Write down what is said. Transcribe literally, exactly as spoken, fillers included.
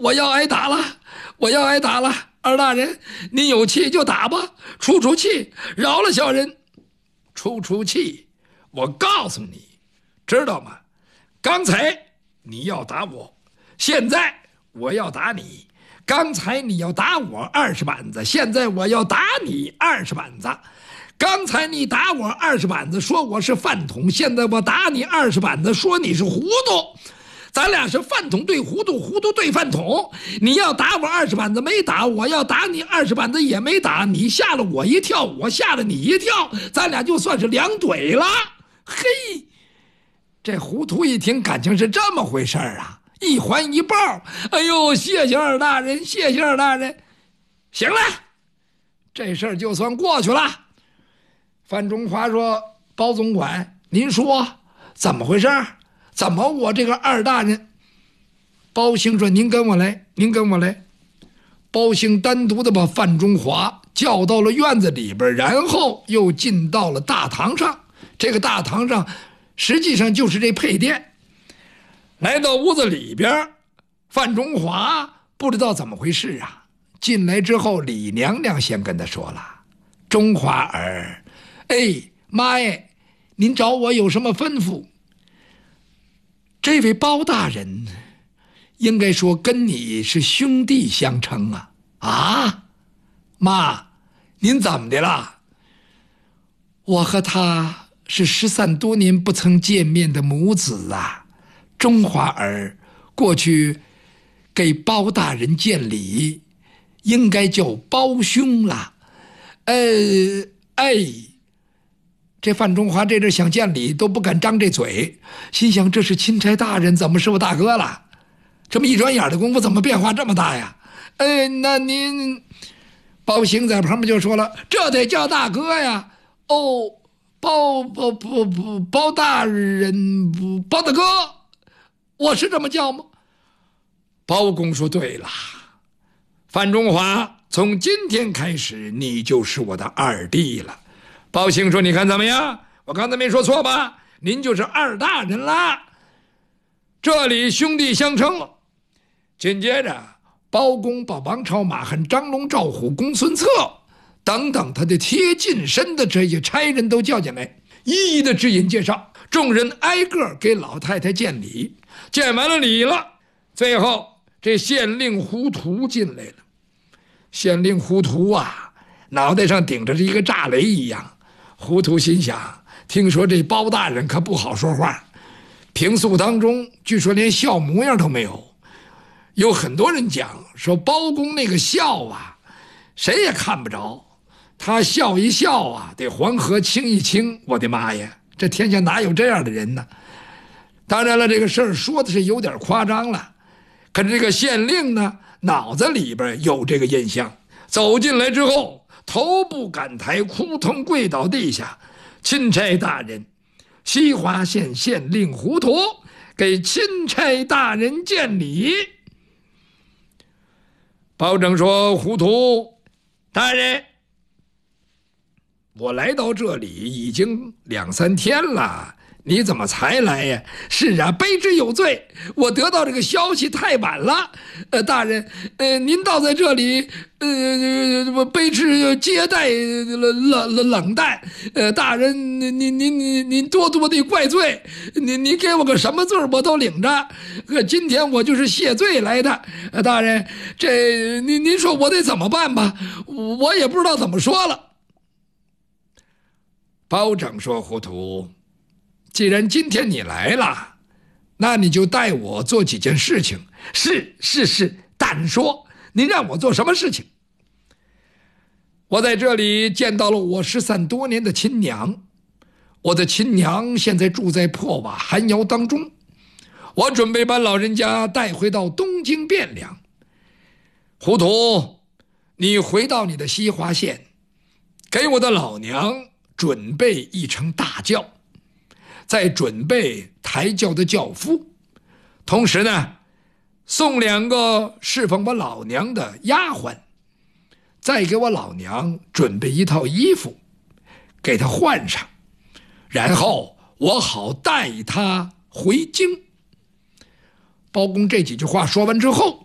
我要挨打了，我要挨打了！二大人，您有气就打吧，出出气，饶了小人。出出气，我告诉你，知道吗？刚才你要打我，现在我要打你。刚才你要打我二十板子，现在我要打你二十板子。刚才你打我二十板子，说我是饭桶，现在我打你二十板子，说你是糊涂。咱俩是饭桶对糊涂，糊涂对饭桶。你要打我二十板子没打，我要打你二十板子也没打，你吓了我一跳，我吓了你一跳，咱俩就算是两怼了。嘿，这糊涂一听，感情是这么回事啊，一环一抱。哎呦，谢谢二大人，谢谢二大人。行了，这事儿就算过去了。范中华说：“包总管，您说怎么回事？怎么我这个二大人？”包兴说：“您跟我来，您跟我来。”包兴单独的把范中华叫到了院子里边，然后又进到了大堂上。这个大堂上实际上就是这配殿。来到屋子里边，范中华不知道怎么回事啊。进来之后，李娘娘先跟他说了：“中华儿，哎，妈耶，您找我有什么吩咐？这位包大人应该说跟你是兄弟相称啊。”啊，妈，您怎么的了？我和他是失散多年不曾见面的母子啊。中华儿过去给包大人见礼，应该叫包兄了。呃，哎，这范中华这阵想见礼都不敢张这嘴，心想这是钦差大人，怎么是我大哥了？这么一转眼的功夫，怎么变化这么大呀？哎，那您包兴在旁边就说了：“这得叫大哥呀！”哦，包包包包包大人，包大哥，我是这么叫吗？包公说：“对了，范中华，从今天开始，你就是我的二弟了。”包兴说：“你看怎么样？我刚才没说错吧？您就是二大人啦，这里兄弟相称了。”紧接着，包公把王朝、马汉、张龙、赵虎、公孙策等等他的贴近身的这些差人都叫进来，一一的指引介绍。众人挨个给老太太见礼，见完了礼了，最后这县令胡涂进来了。县令胡涂啊，脑袋上顶着一个炸雷一样。胡涂心想，听说这包大人可不好说话，平素当中据说连笑模样都没有。有很多人讲说包公那个笑啊，谁也看不着，他笑一笑啊，得黄河清一清。我的妈呀，这天下哪有这样的人呢？当然了，这个事儿说的是有点夸张了，可是这个县令呢，脑子里边有这个印象。走进来之后，头不敢抬，扑腾跪倒地下：“钦差大人，西华县县令胡涂给钦差大人见礼。”包拯说：“胡涂大人，我来到这里已经两三天了，你怎么才来呀？”“是啊，卑职有罪，我得到这个消息太晚了。呃，大人，呃，您倒在这里，呃，卑职接待冷冷冷淡。呃，大人，您您您您多多的怪罪，您您给我个什么罪我都领着。可今天我就是谢罪来的。呃，大人，这您您说我得怎么办吧？我也不知道怎么说了。”包拯说：“胡涂，既然今天你来了，那你就带我做几件事情。”“是是是，大人说，您让我做什么事情？”“我在这里见到了我失散多年的亲娘，我的亲娘现在住在破瓦寒窑当中，我准备把老人家带回到东京汴梁。胡涂，你回到你的西华县，给我的老娘准备一乘大轿，再准备抬轿的轿夫，同时呢，送两个侍奉我老娘的丫鬟，再给我老娘准备一套衣服，给她换上，然后我好带她回京。”包公这几句话说完之后，